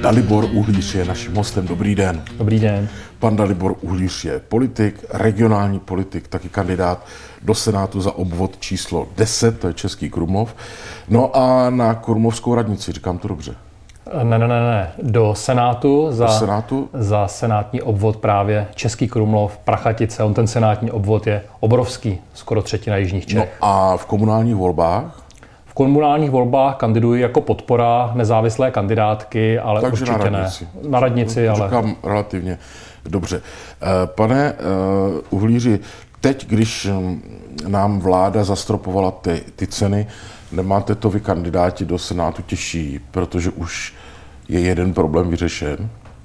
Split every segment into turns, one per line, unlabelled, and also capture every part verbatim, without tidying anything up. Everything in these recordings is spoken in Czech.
Dalibor Uhlíř je naším hostem. Dobrý den.
Dobrý den.
Pan Dalibor Uhlíř je politik, regionální politik, taky kandidát do Senátu za obvod číslo deset, to je Český Krumlov. No a na krumlovskou radnici, říkám to dobře.
Ne, ne, ne, ne. Do Senátu za,
do Senátu
za senátní obvod právě Český Krumlov, Prachatice. On ten senátní obvod je obrovský, skoro třetina jižních Čech.
No a v komunálních volbách?
V komunálních volbách kandiduji jako podpora nezávislé kandidátky, ale
takže
určitě
na radnici.
ne. Na radnici, ale...
Říkám relativně dobře. Pane Uhlíři, teď, když nám vláda zastropovala ty, ty ceny, nemáte to vy kandidáti do Senátu těžší, protože už je jeden problém vyřešen?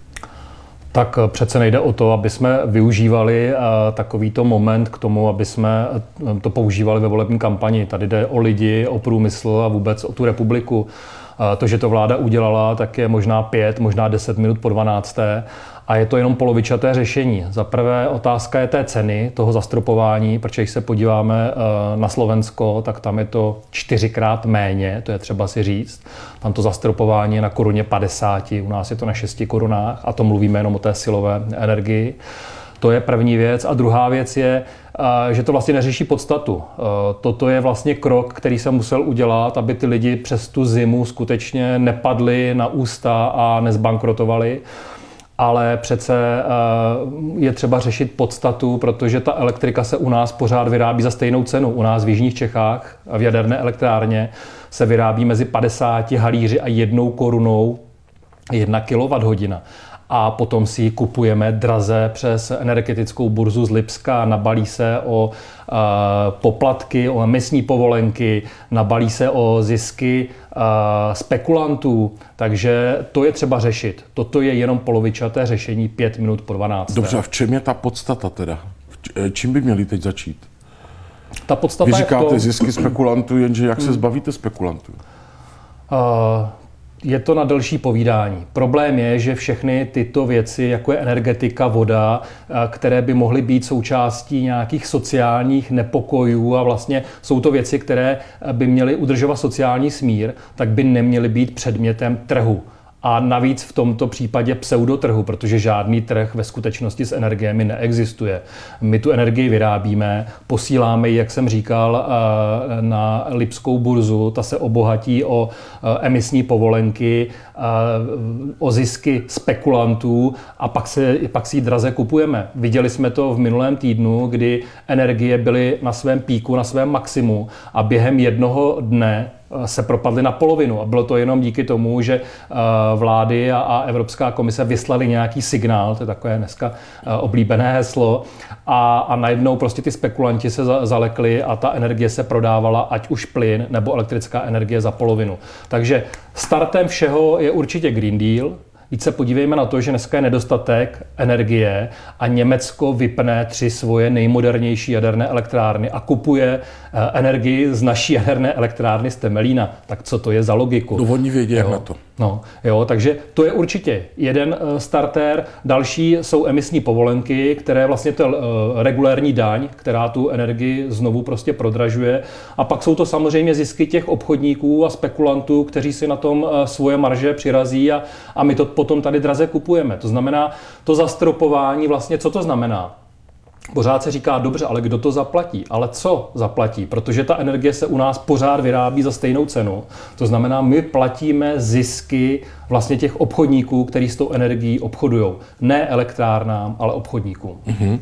Tak přece nejde o to, aby jsme využívali takovýto moment k tomu, aby jsme to používali ve volební kampani. Tady jde o lidi, o průmysl a vůbec o tu republiku. To, že to vláda udělala, tak je možná pět, možná deset minut po dvanácté. A je to jenom polovičaté řešení. Za prvé otázka je té ceny, toho zastropování, protože když se podíváme na Slovensko, tak tam je to čtyřikrát méně, to je třeba si říct. Tam to zastropování je na koruně padesát, u nás je to na šesti korunách a to mluvíme jenom o té silové energii. To je první věc. A druhá věc je, že to vlastně neřeší podstatu. Toto je vlastně krok, který se musel udělat, aby ty lidi přes tu zimu skutečně nepadli na ústa a nezbankrotovali. Ale přece je třeba řešit podstatu, protože ta elektrika se u nás pořád vyrábí za stejnou cenu. U nás v jižních Čechách v jaderné elektrárně se vyrábí mezi padesáti halíři a jednou korunou jedna kilowatthodina. A potom si ji kupujeme draze přes energetickou burzu z Lipska, nabalí se o uh, poplatky, o emisní povolenky, nabalí se o zisky uh, spekulantů, takže to je třeba řešit. Toto je jenom polovičaté řešení pět minut po dvanácté.
Dobře, a v čem je ta podstata teda? Čím by měli teď začít?
Ta podstata
Vy říkáte
je to...
zisky spekulantů, jenže jak se zbavíte spekulantů?
Uh, Je to na delší povídání. Problém je, že všechny tyto věci, jako je energetika, voda, které by mohly být součástí nějakých sociálních nepokojů a vlastně jsou to věci, které by měly udržovat sociální smír, tak by neměly být předmětem trhu. A navíc v tomto případě pseudotrhu, protože žádný trh ve skutečnosti s energiemi neexistuje. My tu energii vyrábíme, posíláme ji, jak jsem říkal, na Lipskou burzu, ta se obohatí o emisní povolenky, o zisky spekulantů a pak, se, pak si ji draze kupujeme. Viděli jsme to v minulém týdnu, kdy energie byly na svém píku, na svém maximu a během jednoho dne se propadly na polovinu. A bylo to jenom díky tomu, že vlády a Evropská komise vyslali nějaký signál, to je takové dneska oblíbené heslo, a, a najednou prostě ty spekulanti se zalekli a ta energie se prodávala, ať už plyn nebo elektrická energie za polovinu. Takže startem všeho je určitě Green Deal. Víc se podívejme na to, že dneska je nedostatek energie a Německo vypne tři svoje nejmodernější jaderné elektrárny a kupuje energii z naší jaderné elektrárny z Temelína. Tak co to je za logiku?
No oni vědí, jak na to.
No, jo, takže to je určitě jeden startér. Další jsou emisní povolenky, které vlastně to regulérní daň, která tu energii znovu prostě prodražuje. A pak jsou to samozřejmě zisky těch obchodníků a spekulantů, kteří si na tom svoje marže přirazí a, a my to potom tady draze kupujeme. To znamená, to zastropování vlastně, co to znamená? Pořád se říká, dobře, ale kdo to zaplatí? Ale co zaplatí? Protože ta energie se u nás pořád vyrábí za stejnou cenu. To znamená, my platíme zisky vlastně těch obchodníků, kteří s tou energií obchodují. Ne elektrárnám, ale obchodníkům.
Mm-hmm.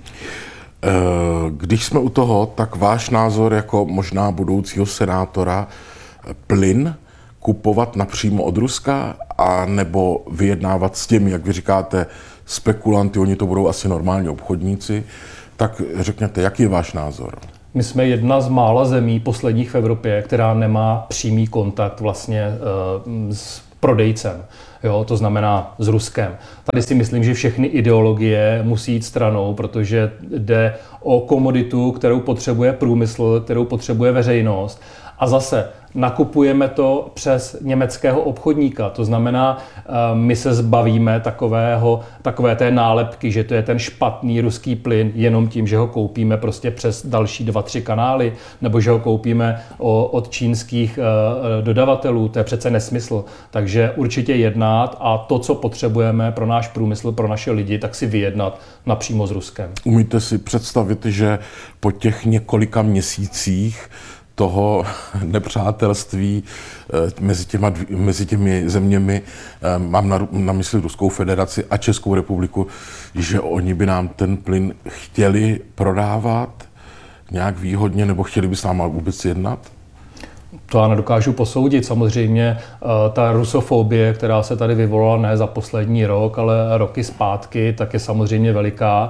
Když jsme u toho, tak váš názor jako možná budoucího senátora, plyn kupovat napřímo od Ruska a nebo vyjednávat s těmi, jak vy říkáte, spekulanty, oni to budou asi normální obchodníci, tak řekněte, jaký je váš názor?
My jsme jedna z mála zemí posledních v Evropě, která nemá přímý kontakt vlastně uh, s prodejcem. Jo, to znamená s Ruskem. Tady si myslím, že všechny ideologie musí jít stranou, protože jde o komoditu, kterou potřebuje průmysl, kterou potřebuje veřejnost A zase nakupujeme to přes německého obchodníka. To znamená, my se zbavíme takového, takové té nálepky, že to je ten špatný ruský plyn jenom tím, že ho koupíme prostě přes další dva, tři kanály, nebo že ho koupíme od čínských dodavatelů. To je přece nesmysl. Takže určitě jednat a to, co potřebujeme pro náš průmysl, pro naše lidi, tak si vyjednat napřímo s Ruskem.
Umíte si představit, že po těch několika měsících toho nepřátelství mezi, těma, mezi těmi zeměmi, mám na, na mysli Ruskou federaci a Českou republiku, že oni by nám ten plyn chtěli prodávat nějak výhodně, nebo chtěli by s náma vůbec jednat?
To já nedokážu posoudit. Samozřejmě ta rusofobie, která se tady vyvolala ne za poslední rok, ale roky zpátky, tak je samozřejmě veliká.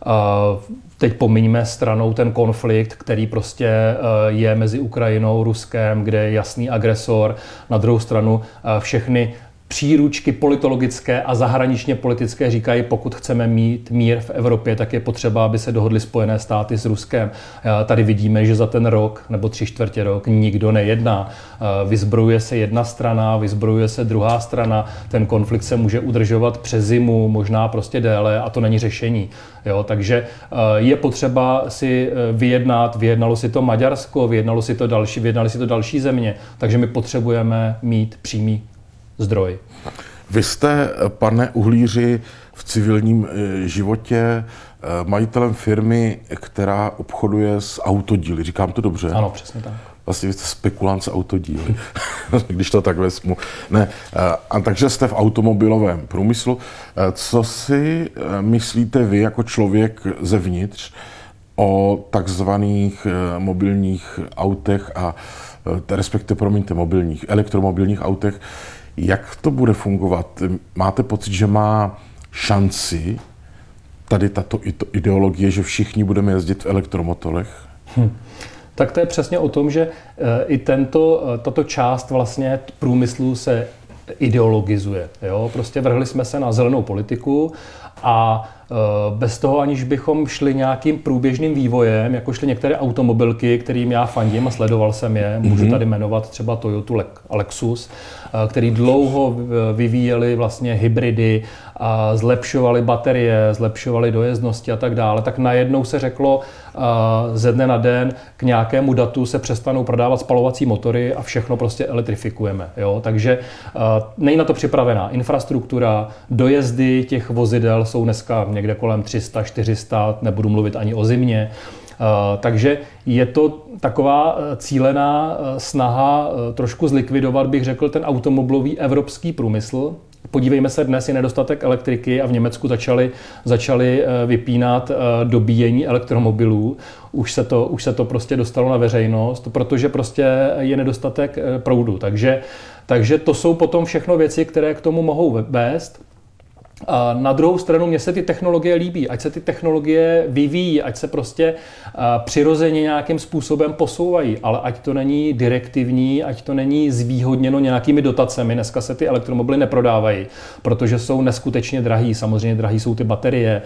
Teď pomiňme stranou ten konflikt, který prostě je mezi Ukrajinou, Ruskem, kde je jasný agresor. Na druhou stranu všechny příručky politologické a zahraničně politické říkají, pokud chceme mít mír v Evropě, tak je potřeba, aby se dohodly Spojené státy s Ruskem. Tady vidíme, že za ten rok nebo tři čtvrtě rok nikdo nejedná. Vyzbrojuje se jedna strana, vyzbrojuje se druhá strana. Ten konflikt se může udržovat přes zimu, možná prostě déle a to není řešení. Jo, takže je potřeba si vyjednat, vyjednalo si to Maďarsko, vyjednalo si to další, vyjednali si to další země, takže my potřebujeme mít přímý zdroj.
Vy jste, pane Uhlíři, v civilním životě majitelem firmy, která obchoduje s autodíly. Říkám to dobře?
Ano, přesně tak.
Vlastně vy jste spekulant s autodíly, když to tak vezmu. Ne, a takže jste v automobilovém průmyslu. Co si myslíte vy jako člověk zevnitř o takzvaných mobilních autech a respektive, promiňte, mobilních, elektromobilních autech? Jak to bude fungovat? Máte pocit, že má šanci tady tato ideologie, že všichni budeme jezdit v elektromotorech?
Hm. Tak to je přesně o tom, že i tento, tato část vlastně průmyslu se ideologizuje. Jo? Prostě vrhli jsme se na zelenou politiku a bez toho, aniž bychom šli nějakým průběžným vývojem, jako šly některé automobilky, kterým já fandím a sledoval jsem je, můžu tady jmenovat třeba Toyota Lexus, který dlouho vyvíjeli vlastně hybridy, a zlepšovali baterie, zlepšovali dojezdnosti a tak dále, tak najednou se řeklo ze dne na den k nějakému datu se přestanou prodávat spalovací motory a všechno prostě elektrifikujeme. Jo? Takže není na to připravená infrastruktura, dojezdy těch vozidel jsou dneska někde kolem tři sta, čtyři sta, nebudu mluvit ani o zimě. Takže je to taková cílená snaha trošku zlikvidovat, bych řekl, ten automobilový evropský průmysl. Podívejme se, dnes je nedostatek elektriky a v Německu začali, začali vypínat dobíjení elektromobilů. Už se, to, už se to prostě dostalo na veřejnost, protože prostě je nedostatek proudu. Takže, takže to jsou potom všechno věci, které k tomu mohou vést. A na druhou stranu mně se ty technologie líbí, ať se ty technologie vyvíjí, ať se prostě přirozeně nějakým způsobem posouvají, ale ať to není direktivní, ať to není zvýhodněno nějakými dotacemi. Dneska se ty elektromobily neprodávají, protože jsou neskutečně drahý, samozřejmě drahý jsou ty baterie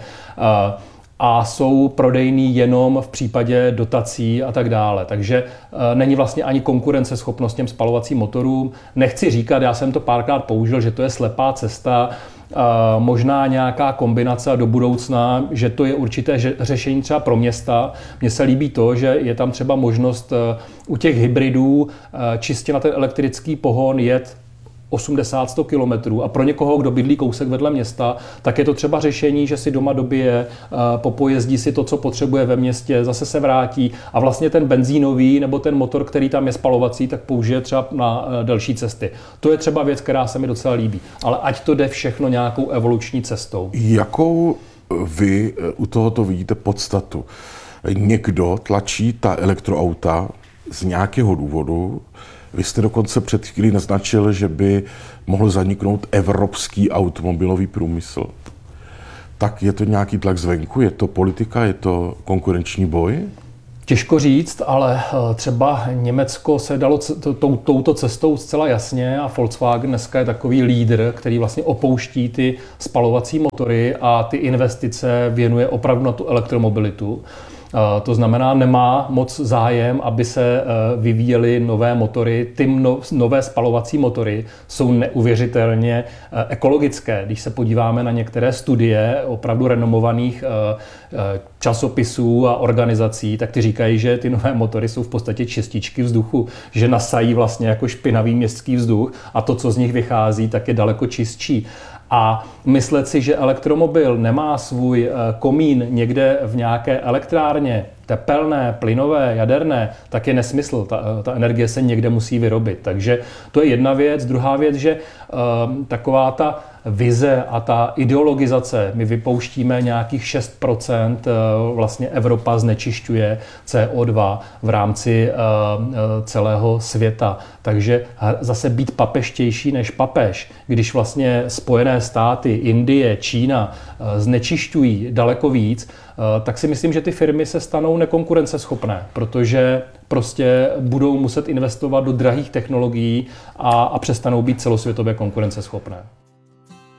a jsou prodejný jenom v případě dotací a tak dále. Takže není vlastně ani konkurenceschopnost těm spalovacím motorům. Nechci říkat, já jsem to párkrát použil, že to je slepá cesta, možná nějaká kombinace do budoucna, že to je určité řešení třeba pro města. Mně se líbí to, že je tam třeba možnost u těch hybridů čistě na ten elektrický pohon jet osmdesát až sto kilometrů a pro někoho, kdo bydlí kousek vedle města, tak je to třeba řešení, že si doma dobije, popojezdí si to, co potřebuje ve městě, zase se vrátí a vlastně ten benzínový nebo ten motor, který tam je spalovací, tak použije třeba na delší cesty. To je třeba věc, která se mi docela líbí. Ale ať to jde všechno nějakou evoluční cestou.
Jakou vy u tohoto vidíte podstatu? Někdo tlačí ta elektroauta z nějakého důvodu. Vy jste dokonce před chvílí naznačil, že by mohl zaniknout evropský automobilový průmysl. Tak je to nějaký tlak zvenku? Je to politika? Je to konkurenční boj?
Těžko říct, ale třeba Německo se dalo tou, touto cestou zcela jasně a Volkswagen dneska je takový lídr, který vlastně opouští ty spalovací motory a ty investice věnuje opravdu na tu elektromobilitu. To znamená, nemá moc zájem, aby se vyvíjely nové motory. Ty nové spalovací motory jsou neuvěřitelně ekologické. Když se podíváme na některé studie opravdu renomovaných časopisů a organizací, tak ty říkají, že ty nové motory jsou v podstatě čističky vzduchu, že nasají vlastně jako špinavý městský vzduch a to, co z nich vychází, tak je daleko čistší. A myslet si, že elektromobil nemá svůj komín někde v nějaké elektrárně, tepelné, plynové, jaderné, tak je nesmysl. Ta, ta energie se někde musí vyrobit. Takže to je jedna věc. Druhá věc, že uh, taková ta vize a ta ideologizace, my vypouštíme nějakých šest procent, uh, vlastně Evropa znečišťuje C O dva v rámci uh, celého světa. Takže zase být papeštější než papež, když vlastně Spojené státy, Indie, Čína uh, znečišťují daleko víc, tak si myslím, že ty firmy se stanou nekonkurenceschopné, protože prostě budou muset investovat do drahých technologií a, a přestanou být celosvětově konkurenceschopné.